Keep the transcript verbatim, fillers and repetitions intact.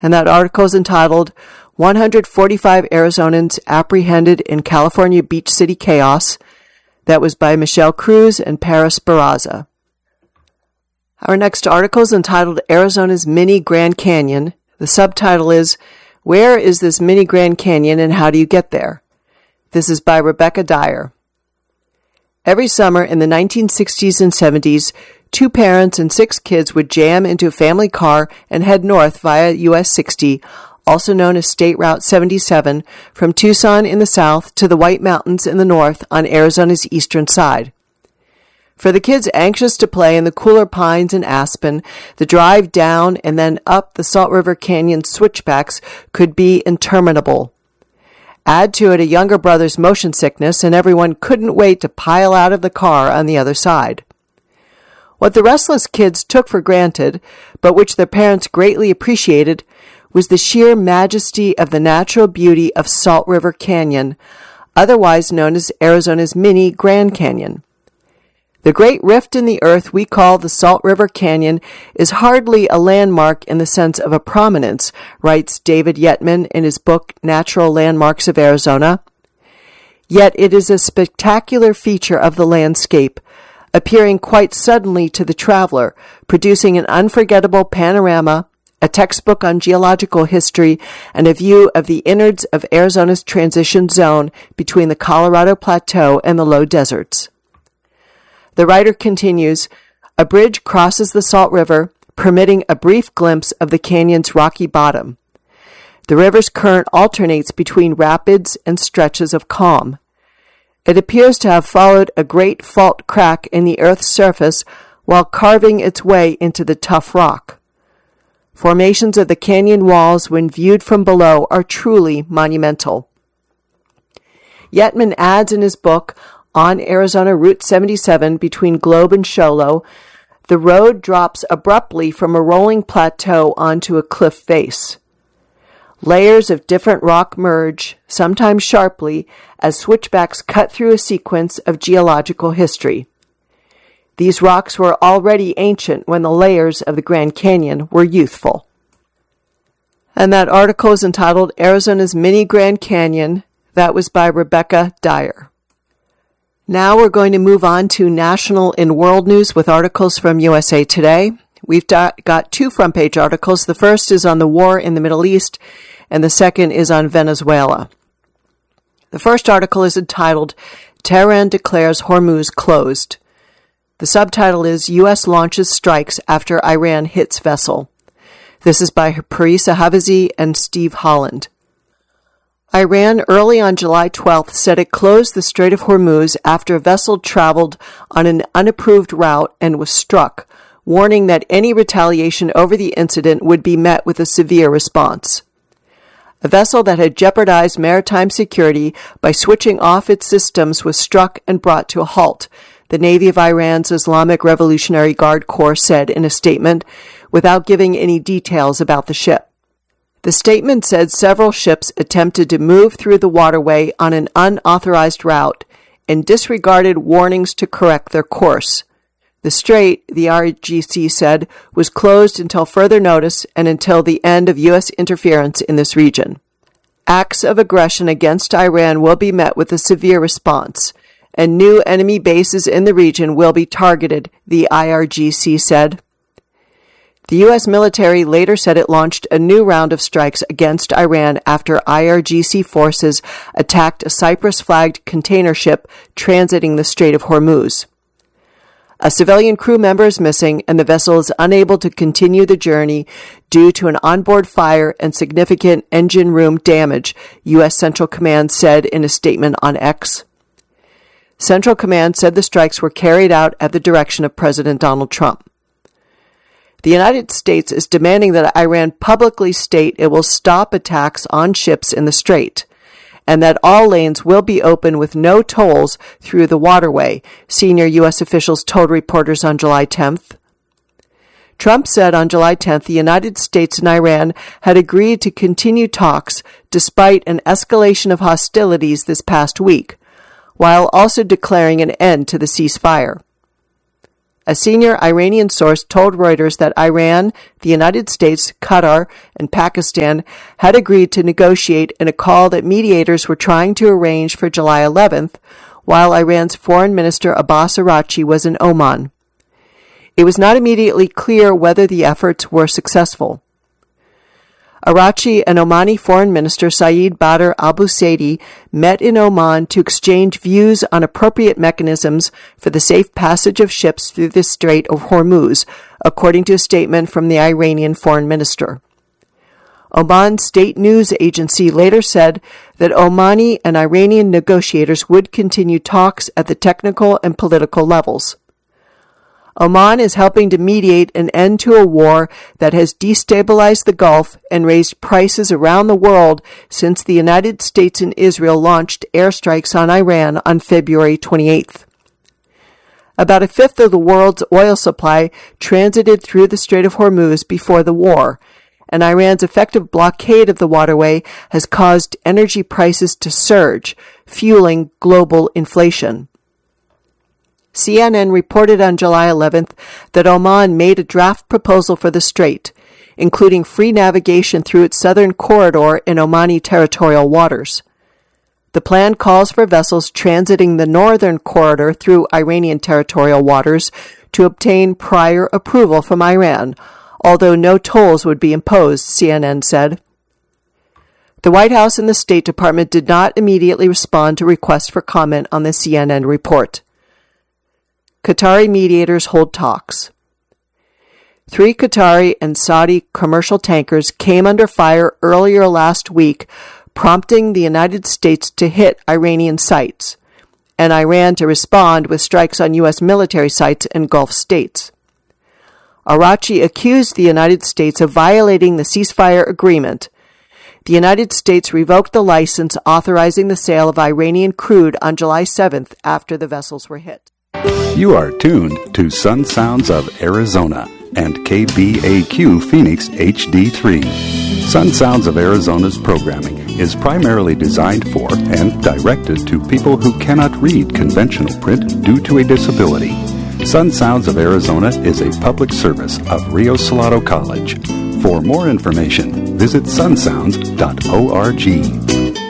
And that article is entitled one hundred forty-five Arizonans Apprehended in California Beach City Chaos. That was by Michelle Cruz and Paris Barraza. Our next article is entitled Arizona's Mini Grand Canyon. The subtitle is, Where is this Mini Grand Canyon and how do you get there? This is by Rebecca Dyer. Every summer in the nineteen sixties and seventies, two parents and six kids would jam into a family car and head north via U S sixty, also known as State Route seventy-seven, from Tucson in the south to the White Mountains in the north on Arizona's eastern side. For the kids anxious to play in the cooler pines and aspen, the drive down and then up the Salt River Canyon switchbacks could be interminable. Add to it a younger brother's motion sickness, and everyone couldn't wait to pile out of the car on the other side. What the restless kids took for granted, but which their parents greatly appreciated, was the sheer majesty of the natural beauty of Salt River Canyon, otherwise known as Arizona's Mini Grand Canyon. The great rift in the earth we call the Salt River Canyon is hardly a landmark in the sense of a prominence, writes David Yetman in his book Natural Landmarks of Arizona. Yet it is a spectacular feature of the landscape, appearing quite suddenly to the traveler, producing an unforgettable panorama, a textbook on geological history, and a view of the innards of Arizona's transition zone between the Colorado Plateau and the low deserts. The writer continues, a bridge crosses the Salt River, permitting a brief glimpse of the canyon's rocky bottom. The river's current alternates between rapids and stretches of calm. It appears to have followed a great fault crack in the earth's surface while carving its way into the tough rock. Formations of the canyon walls, when viewed from below, are truly monumental. Yetman adds in his book, On Arizona Route seventy-seven between Globe and Show Low, the road drops abruptly from a rolling plateau onto a cliff face. Layers of different rock merge, sometimes sharply, as switchbacks cut through a sequence of geological history. These rocks were already ancient when the layers of the Grand Canyon were youthful. And that article is entitled Arizona's Mini Grand Canyon. That was by Rebecca Dyer. Now we're going to move on to national and world news with articles from U S A Today. We've got two front-page articles. The first is on the war in the Middle East, and the second is on Venezuela. The first article is entitled, Tehran Declares Hormuz Closed. The subtitle is, U S Launches Strikes After Iran Hits Vessel. This is by Parisa Hafizi and Steve Holland. Iran early on July twelfth said it closed the Strait of Hormuz after a vessel traveled on an unapproved route and was struck, warning that any retaliation over the incident would be met with a severe response. A vessel that had jeopardized maritime security by switching off its systems was struck and brought to a halt, the Navy of Iran's Islamic Revolutionary Guard Corps said in a statement, without giving any details about the ship. The statement said several ships attempted to move through the waterway on an unauthorized route and disregarded warnings to correct their course. The strait, the R G C said, was closed until further notice and until the end of U S interference in this region. Acts of aggression against Iran will be met with a severe response, and new enemy bases in the region will be targeted, the I R G C said. The U S military later said it launched a new round of strikes against Iran after I R G C forces attacked a Cyprus-flagged container ship transiting the Strait of Hormuz. A civilian crew member is missing, and the vessel is unable to continue the journey due to an onboard fire and significant engine room damage, U S Central Command said in a statement on X. Central Command said the strikes were carried out at the direction of President Donald Trump. The United States is demanding that Iran publicly state it will stop attacks on ships in the strait, and that all lanes will be open with no tolls through the waterway, senior U S officials told reporters on July tenth. Trump said on July tenth the United States and Iran had agreed to continue talks despite an escalation of hostilities this past week, while also declaring an end to the ceasefire. A senior Iranian source told Reuters that Iran, the United States, Qatar, and Pakistan had agreed to negotiate in a call that mediators were trying to arrange for July eleventh, while Iran's Foreign Minister Abbas Araghchi was in Oman. It was not immediately clear whether the efforts were successful. Araghchi and Omani Foreign Minister Saeed Badr al-Busaidi met in Oman to exchange views on appropriate mechanisms for the safe passage of ships through the Strait of Hormuz, according to a statement from the Iranian Foreign Minister. Oman state news agency later said that Omani and Iranian negotiators would continue talks at the technical and political levels. Oman is helping to mediate an end to a war that has destabilized the Gulf and raised prices around the world since the United States and Israel launched airstrikes on Iran on February twenty-eighth. About a fifth of the world's oil supply transited through the Strait of Hormuz before the war, and Iran's effective blockade of the waterway has caused energy prices to surge, fueling global inflation. C N N reported on July eleventh that Oman made a draft proposal for the strait, including free navigation through its southern corridor in Omani territorial waters. The plan calls for vessels transiting the northern corridor through Iranian territorial waters to obtain prior approval from Iran, although no tolls would be imposed, C N N said. The White House and the State Department did not immediately respond to requests for comment on the C N N report. Qatari mediators hold talks. Three Qatari and Saudi commercial tankers came under fire earlier last week, prompting the United States to hit Iranian sites, and Iran to respond with strikes on U S military sites in Gulf states. Araghchi accused the United States of violating the ceasefire agreement. The United States revoked the license authorizing the sale of Iranian crude on July seventh after the vessels were hit. You are tuned to Sun Sounds of Arizona and K B A Q Phoenix H D three. Sun Sounds of Arizona's programming is primarily designed for and directed to people who cannot read conventional print due to a disability. Sun Sounds of Arizona is a public service of Rio Salado College. For more information, visit sun sounds dot org.